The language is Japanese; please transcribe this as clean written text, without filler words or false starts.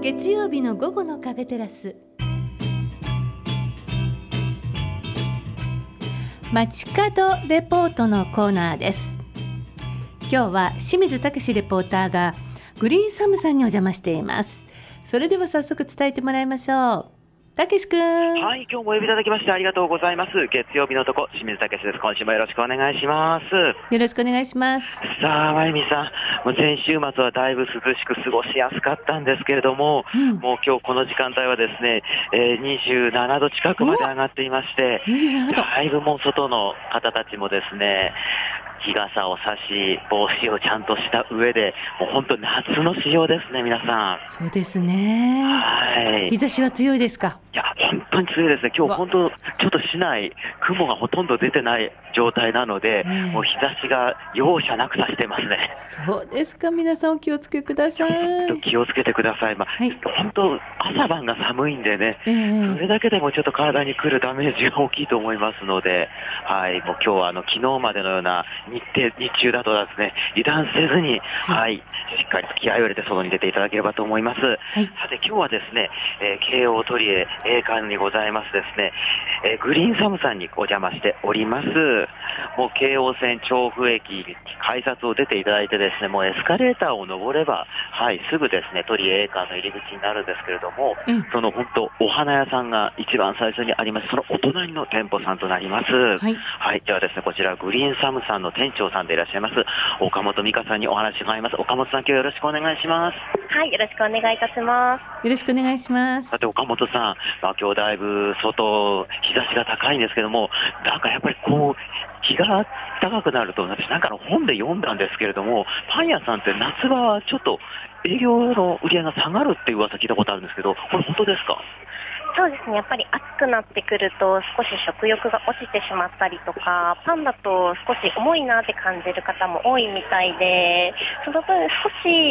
月曜日の午後のカフェテラス、街角レポートのコーナーです。今日は清水武レポーターがグリーンサムさんにお邪魔しています。それでは早速伝えてもらいましょう。たけしくん。 はい、今日もお呼びいただきましてありがとうございます。月曜日の男、清水武です。今週もよろしくお願いします。 よろしくお願いします。 さあ、まゆみさん、もう先週末はだいぶ涼しく過ごしやすかったんですけれども、もう今日この時間帯はですね、27度近くまで上がっていまして、だいぶもう外の方たちもですね、日傘を差し、帽子をちゃんとした上で、もう本当夏の仕様ですね、皆さん。 そうですね。 はい。 日差しは強いですか？ いや、本当に強いですね。今日本当、ちょっと市内、雲がほとんど出てない状態なので、もう日差しが容赦なく差してますね。 そうですか。皆さんお気をつけください。 本当気をつけてください。本当、朝晩が寒いんでね、それだけでもちょっと体に来るダメージが大きいと思いますので、はい、もう今日は昨日までのような日中だとですね、油断せずに、はい、しっかりと気合を入れて外に出ていただければと思います。さて今日はですね、京王トリエ栄冠にございますですね、グリーンサムさんにお邪魔しております。もう京王線調布駅改札を出ていただいてですね、もうエスカレーターを登れば、はい、すぐですね、トリエ栄冠の入り口になるんですけれども、その本当お花屋さんが一番最初にあります、そのお隣の店舗さんとなります。はい、ではですね、こちらグリーンサムさんの店長さんでいらっしゃいます岡本美香さんにお話があります。岡本さん、今日よろしくお願いします。 はい、よろしくお願いいたします。 よろしくお願いします。 さて岡本さん、今日だいぶ外日差しが高いんですけども、なんかやっぱりこう日が高くなると、私なんかの本で読んだんですけれども、パン屋さんって夏場はちょっと営業の売り上げが下がるっていう噂聞いたことあるんですけど、これ本当ですか？ そうですね、やっぱり暑くなってくると少し食欲が落ちてしまったりとか、パンだと少し重いなって感じる方も多いみたいで、その分少し